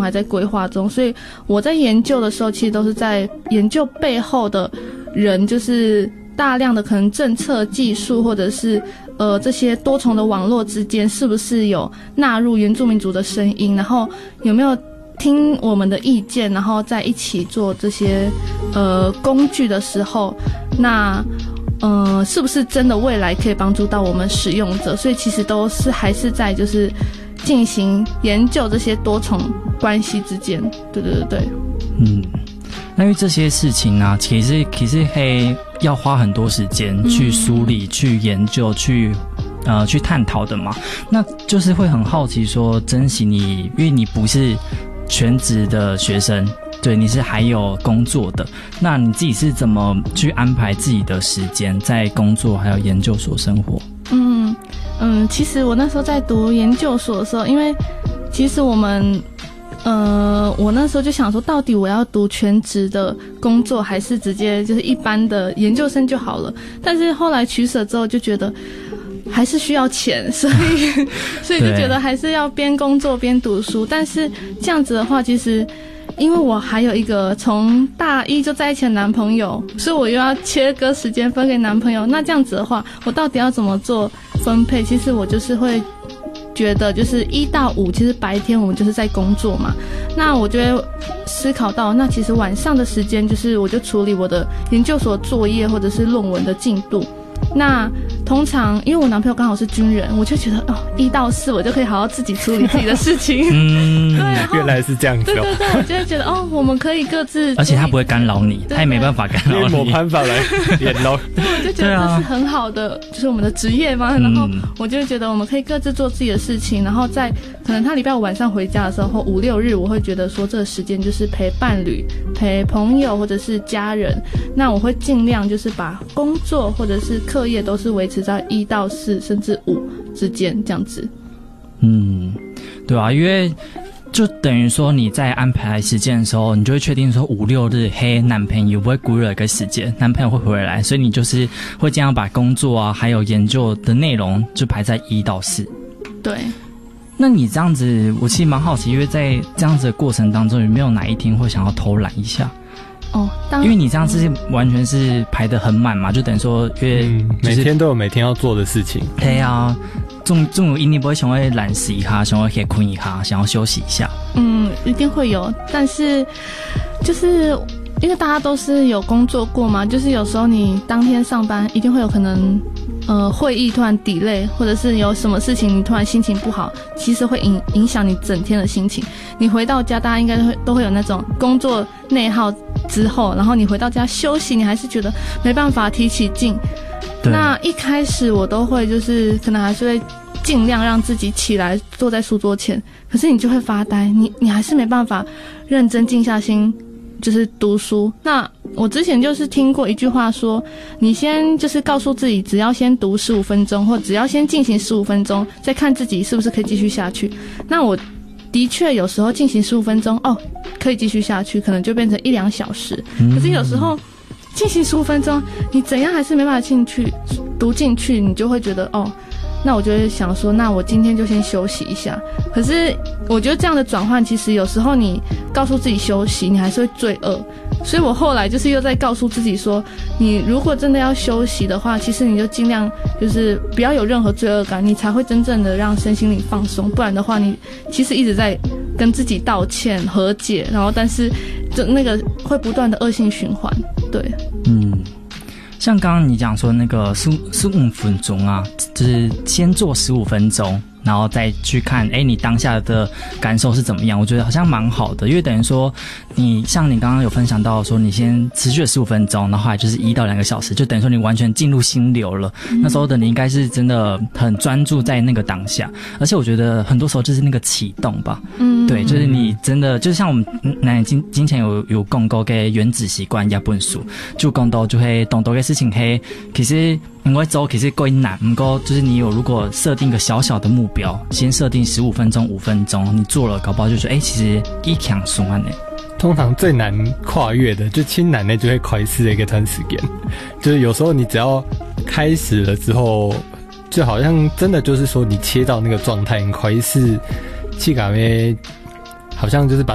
还在规划中，所以我在研究的时候，其实都是在研究背后的人，就是大量的可能政策技术或者是这些多重的网络之间是不是有纳入原住民族的声音，然后有没有听我们的意见，然后在一起做这些工具的时候，那是不是真的未来可以帮助到我们使用者？所以其实都是还是在就是进行研究这些多重关系之间。对。 那因为这些事情啊，其实要花很多时间去梳理、去研究、去探讨的嘛。那就是会很好奇说，珍惜你，因为你不是全职的学生，对，你是还有工作的。那你自己是怎么去安排自己的时间，在工作还有研究所生活？ 其实我那时候在读研究所的时候，因为其实我那时候就想说，到底我要读全职的工作，还是直接就是一般的研究生就好了？但是后来取舍之后，就觉得还是需要钱，所以就觉得还是要边工作边读书。但是这样子的话，其实因为我还有一个从大一就在一起的男朋友，所以我又要切割时间分给男朋友。那这样子的话，我到底要怎么做分配？其实我就是会觉得就是1到5，其实白天我们就是在工作嘛，那我就会思考到，那其实晚上的时间就是我就处理我的研究所作业或者是论文的进度。那通常因为我男朋友刚好是军人，我就觉得1到4我就可以好好自己处理自己的事情。 原来是这样子。 对，我就会觉得我们可以各自， 而且他不会干扰你，他也没办法干扰你， 没办法来联络。 对，我就觉得这是很好的，就是我们的职业嘛。然后我就觉得我们可以各自做自己的事情，然后在可能他礼拜5晚上回家的时候，或5、6日，我会觉得说这个时间就是陪伴侣、陪朋友或者是家人。那我会尽量就是把工作或者是课业都是维持在1到4甚至5之间这样子。 对啊，因为就等于说你在安排时间的时候，你就会确定说5、6日男朋友不会孤了一个时间，男朋友会回来，所以你就是会这样把工作啊还有研究的内容就排在1到4。 对。 那你这样子，我其实蛮好奇，因为在这样子的过程当中，有没有哪一天会想要偷懒一下？因为你这样子完全是排得很满嘛，就等于说，因为、 每天都有每天要做的事情。 对啊，总有一定不会想要懒死一下，想要可以困一下，想要休息一下。 一定会有，但是就是因为大家都是有工作过嘛，就是有时候你当天上班一定会有可能会议突然 delay， 或者是有什么事情你突然心情不好，其实会影响你整天的心情。你回到家，大家应该都会有那种工作内耗之后，然后你回到家休息，你还是觉得没办法提起劲。那一开始我都会就是可能还是会尽量让自己起来坐在书桌前，可是你就会发呆，你还是没办法认真静下心就是读书。那我之前就是听过一句话说，你先就是告诉自己，只要先读15分钟，或只要先进行15分钟，再看自己是不是可以继续下去。那我的确有时候进行15分钟可以继续下去，可能就变成1、2小时。可是有时候进行15分钟，你怎样还是没办法读进去，你就会觉得那我就会想说，那我今天就先休息一下。可是我觉得这样的转换，其实有时候你告诉自己休息，你还是会罪恶。所以我后来就是又在告诉自己说，你如果真的要休息的话，其实你就尽量就是不要有任何罪恶感，你才会真正的让身心灵放松。不然的话，你其实一直在跟自己道歉和解，然后但是就那个会不断的恶性循环。对， 像刚刚你讲说那个15分钟啊，就是先做15分钟，然后再去看你当下的感受是怎么样。我觉得好像蛮好的，因为等于说像你刚刚有分享到说你先持续了15分钟，然后后来就是1到2个小时，就等于说你完全进入心流了。那时候的你应该是真的很专注在那个当下，而且我觉得很多时候就是那个启动吧。对，就是你真的就像我们之前有讲过嘅原子习惯一本书，就讲到就会懂到嘅事情係其實唔會做，其實夠難。不過就是你有如果設定一個小小的目標，先設定15分鐘、5分鐘，你做了，搞不好就覺得其實一強順呢。 通常最難跨越的，就輕難的就會開始的一段時間，就是有時候你只要開始了之後，就好像真的就是說你切到那個狀態，你開始氣感好像就是把